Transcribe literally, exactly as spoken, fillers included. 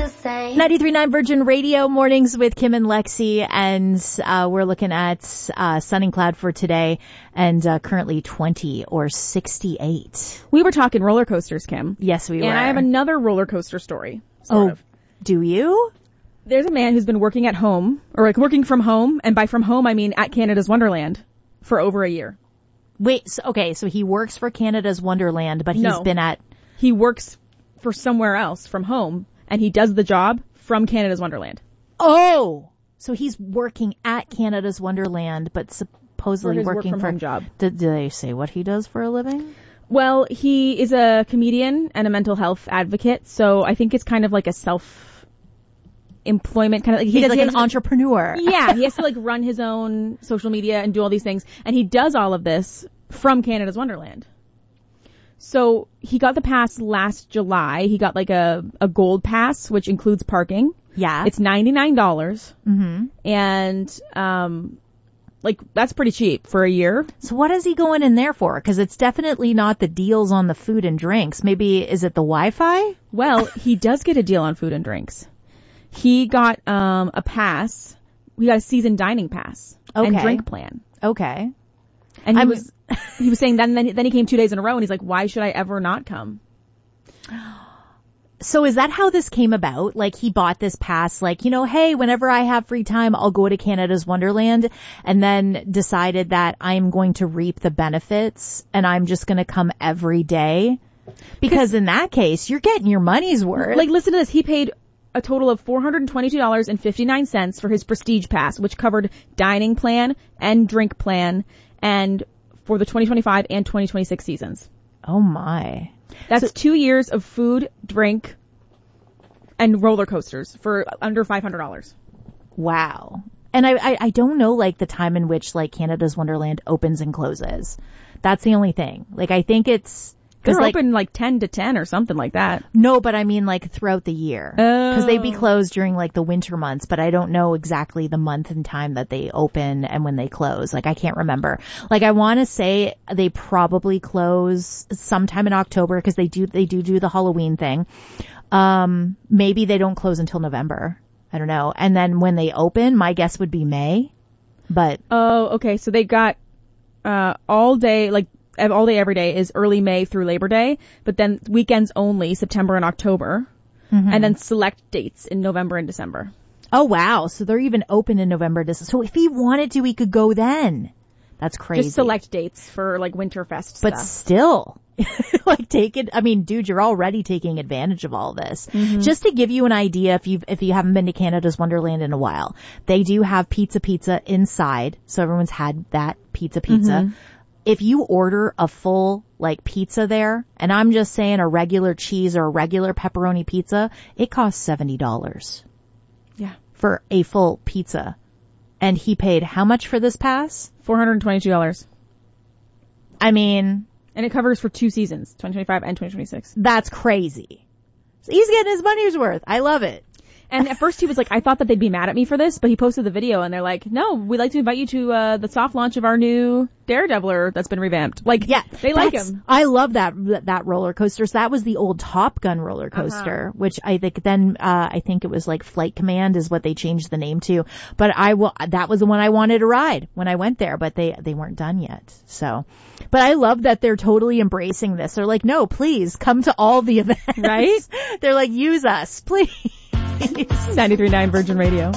the same. ninety-three point nine Virgin Radio mornings with Kim and Lexi, and uh we're looking at uh sun and cloud for today, and uh currently twenty or sixty-eight. We were talking roller coasters, Kim. Yes, we and were. And I have another roller coaster story. Sort oh, of. Do you? There's a man who's been working at home, or like working from home, and by from home I mean at Canada's Wonderland, for over a year. Wait, so, okay, so he works for Canada's Wonderland, but he's no. been at... He works for somewhere else from home, and he does the job from Canada's Wonderland. Oh! So he's working at Canada's Wonderland, but supposedly for his working work from for... home job. Did, did they say what he does for a living? Well, he is a comedian and a mental health advocate, so I think it's kind of like a self-employment kind of... Like, He's he does, like he an has, entrepreneur. Yeah, he has to like run his own social media and do all these things, and he does all of this from Canada's Wonderland. So he got the pass last July. He got like a, a gold pass, which includes parking. Yeah. It's ninety-nine dollars. Mm-hmm. And, um, like, that's pretty cheap for a year. So what is he going in there for? Because it's definitely not the deals on the food and drinks. Maybe, is it the Wi-Fi? Well, he does get a deal on food and drinks. He got, um, a pass. We got a season dining pass. Okay. And drink plan. Okay. And he I'm, was, he was saying that, and then, then he came two days in a row, and he's like, why should I ever not come? So is that how this came about? Like, he bought this pass, like, you know, hey, whenever I have free time, I'll go to Canada's Wonderland, and then decided that I'm going to reap the benefits, and I'm just going to come every day? Because in that case, you're getting your money's worth. Like, listen to this. He paid a total of four hundred twenty-two dollars and fifty-nine cents for his Prestige Pass, which covered dining plan and drink plan, and for the twenty twenty-five and twenty twenty-six seasons. Oh my. That's So, two years of food, drink, and roller coasters for under five hundred dollars. Wow. And I, I, I don't know, like, the time in which, like, Canada's Wonderland opens and closes. That's the only thing. Like, I think it's... They're like, open like ten to ten or something like that. No, but I mean, like, throughout the year. Because Oh. they'd be closed during, like, the winter months, but I don't know exactly the month and time that they open and when they close. Like, I can't remember. Like, I want to say they probably close sometime in October, because they do, they do do the Halloween thing. Um, maybe they don't close until November. I don't know. And then when they open, my guess would be May. But. Oh, okay. So they got, uh, all day, like, all day every day is early May through Labor Day, but then weekends only, September and October, mm-hmm. and then select dates in November and December. Oh wow, so they're even open in November, December. So if he wanted to, he could go then. That's crazy. Just select dates for like Winterfest but stuff. Still, like take it, I mean, dude, you're already taking advantage of all this. Mm-hmm. Just to give you an idea, if you if you haven't been to Canada's Wonderland in a while, they do have pizza pizza inside, so everyone's had that pizza pizza. Mm-hmm. If you order a full, like, pizza there, and I'm just saying a regular cheese or a regular pepperoni pizza, it costs seventy dollars. Yeah. For a full pizza. And he paid how much for this pass? four hundred twenty-two dollars. I mean... And it covers for two seasons, twenty twenty-five and twenty twenty-six. That's crazy. So he's getting his money's worth. I love it. And at first he was like, I thought that they'd be mad at me for this, but he posted the video and they're like, no, we'd like to invite you to uh the soft launch of our new Daredeviler that's been revamped. Like, yeah, they like him. I love that that roller coaster. So that was the old Top Gun roller coaster, uh-huh. which I think then uh I think it was like Flight Command is what they changed the name to. But I will that was the one I wanted to ride when I went there, but they they weren't done yet. So, but I love that they're totally embracing this. They're like, no, please come to all the events. Right? They're like, use us, please. ninety-three point nine Virgin Radio.